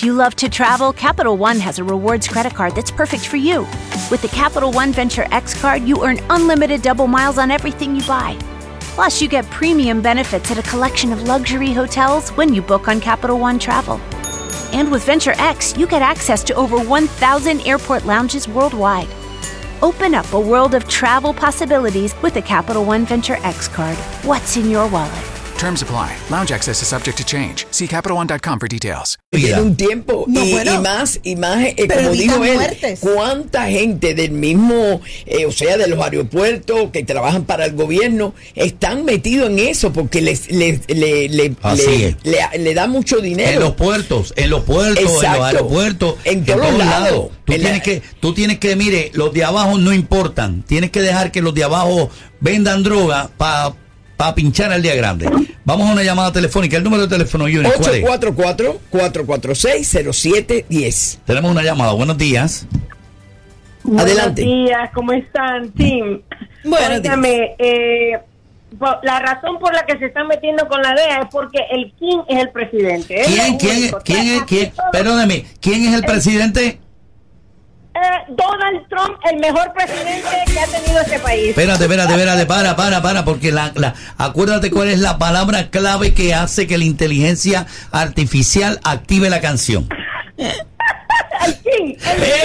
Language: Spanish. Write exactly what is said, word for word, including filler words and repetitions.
If you love to travel, Capital One has a rewards credit card that's perfect for you. With the Capital One Venture X card, you earn unlimited double miles on everything you buy. Plus, you get premium benefits at a collection of luxury hotels when you book on Capital One Travel. And with Venture X, you get access to over one thousand airport lounges worldwide. Open up a world of travel possibilities with the Capital One Venture X card. What's in your wallet? Terms apply. Lounge access is subject to change. See Capital One dot com for details. Tiene un tiempo No, y, bueno, y más, y más eh, pero como evitan dijo él, muertes. cuánta gente del mismo, eh, o sea, de los aeropuertos que trabajan para el gobierno, están metidos en eso porque les, les, le, le, Así le, es. le, le da mucho dinero. En los puertos, en los puertos, Exacto. en los aeropuertos, En todos lados. Tú En tienes la- que, tú tienes que, mire, los de abajo no importan. Tienes que dejar que los de abajo vendan droga para pa pinchar al día grande. Vamos a una llamada telefónica. El número de teléfono, Junior, ¿cuál ocho es? cuatro cuatro, cuatro cuatro seis, cero siete uno cero. Tenemos una llamada. Buenos días. Adelante. Buenos días, ¿cómo están, Tim? Buenos Óigame, eh, po- la razón por la que se están metiendo con la D E A es porque el King es el presidente. Él ¿Quién, es quién, único. quién es, quién? Todo- Perdóneme, ¿quién es el presidente? Eh, Donald Trump, el mejor presidente que ha tenido este país. Espérate, espérate, espérate, para, para, para, porque la, la, acuérdate cuál es la palabra clave que hace que la inteligencia artificial active la canción. El King, el